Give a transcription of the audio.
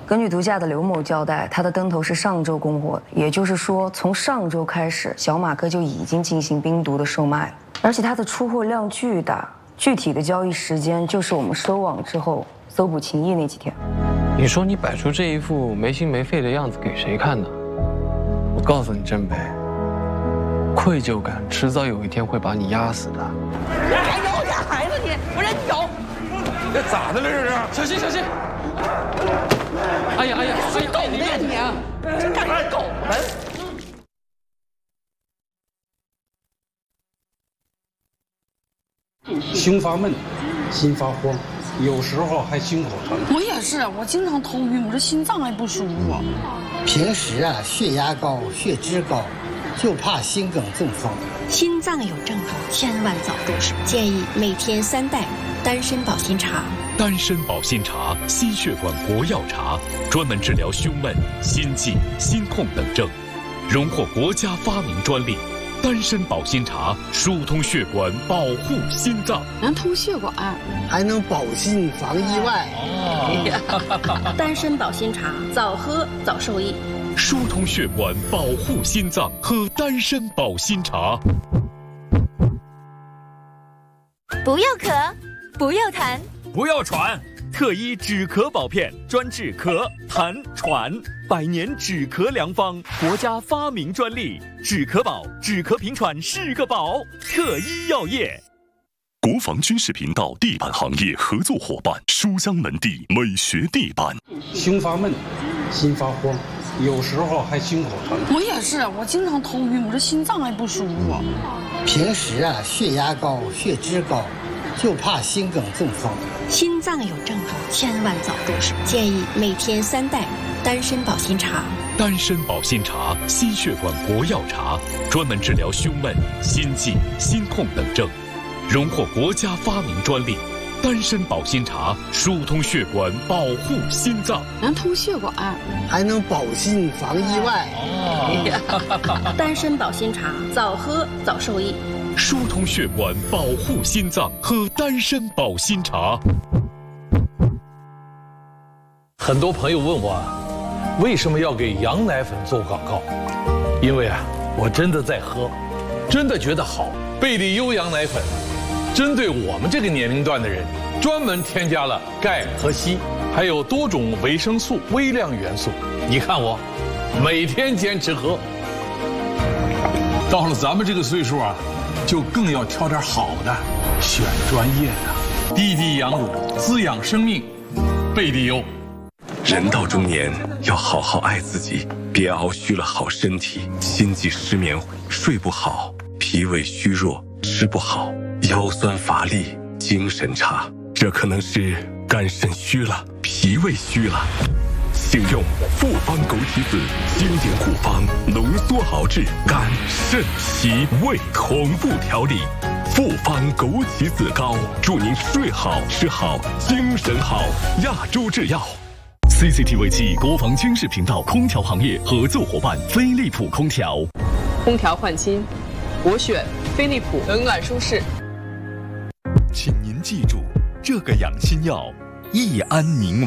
根据毒驾的刘某交代，他的灯头是上周供货的，也就是说，从上周开始，小马哥就已经进行冰毒的售卖了，而且他的出货量巨大，具体的交易时间就是我们收网之后搜捕秦毅那几天。 你说你摆出这一副没心没肺的样子给谁看呢？我告诉你，真北，愧疚感迟早有一天会把你压死的。 还有点孩子你，我让你有。 这咋的了这是？ 小心小心！哎呀哎呀！ 是狗呢你啊！这干啥狗呢？ 胸发闷，心发慌，有时候还心口疼。 我也是，我经常头晕，我这心脏还不舒服。 平时血压高、血脂高，就怕心梗中风。 心脏有症状，千万早入手。建议每天3袋丹参保心茶。 丹参保心茶，心血管国药茶，专门治疗胸闷、心悸、心痛等症，荣获国家发明专利。丹参保心茶疏通血管，保护心脏， 能通血管， 还能保心防意外。 丹参保心茶，早喝早受益。 疏通血管，保护心脏，喝丹参保心茶。 不要咳，不要痰， 不要喘，特医止咳宝片，专治咳、痰、喘，100年止咳良方，国家发明专利。止咳宝，止咳平喘是个宝。特医药业。 国防军事频道地板行业合作伙伴书香门第美学地板。 胸发闷，心发慌，有时候还心口疼。 我也是，我经常头晕，我这心脏还不舒服。 平时血压高、血脂高，就怕心梗中风。 心脏有症状，千万早入手。建议每天3袋丹参保心茶。 丹参保心茶，心血管国药茶，专门治疗胸闷、心悸、心痛等症，荣获国家发明专利。丹参保心茶疏通血管，保护心脏， 能通血管， 还能保心防意外。 丹参保心茶，早喝早受益。 疏通血管，保护心脏，喝丹参保心茶。 很多朋友问我，为什么要给羊奶粉做广告？因为我真的在喝，真的觉得好。贝利优羊奶粉，针对我们这个年龄段的人，专门添加了钙和硒，还有多种维生素、微量元素。你看我，每天坚持喝。到了咱们这个岁数就更要挑点好的，选专业的。滴滴羊乳，滋养生命。贝利优。 人到中年要好好爱自己，别熬虚了好身体，心悸失眠，睡不好，脾胃虚弱，吃不好，腰酸乏力，精神差，这可能是肝肾虚了，脾胃虚了。请用复方枸杞子经典古方浓缩熬制肝肾脾胃同步调理，复方枸杞子膏，祝您睡好吃好精神好。亚洲制药。CCTV 暨国防军事频道空调行业合作伙伴飞利浦空调。 空调换新，我选飞利浦，冷暖舒适。 请您记住，这个养心药益安宁。